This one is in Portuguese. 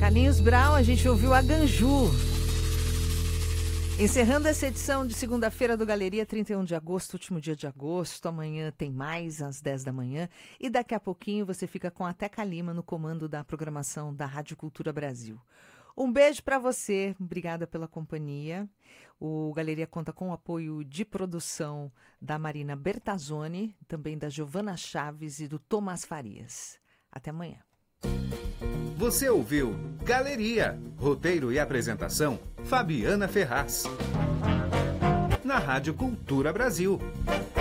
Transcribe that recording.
Carlinhos Brown, a gente ouviu a Ganju. Encerrando essa edição de segunda-feira do Galeria, 31 de agosto, último dia de agosto. Amanhã tem mais, às 10 da manhã. E daqui a pouquinho você fica com a Teca Lima no comando da programação da Rádio Cultura Brasil. Um beijo para você, obrigada pela companhia. O Galeria conta com o apoio de produção da Marina Bertazzoni, também da Giovana Chaves e do Tomás Farias. Até amanhã. Você ouviu Galeria, roteiro e apresentação, Fabiana Ferraz. Na Rádio Cultura Brasil.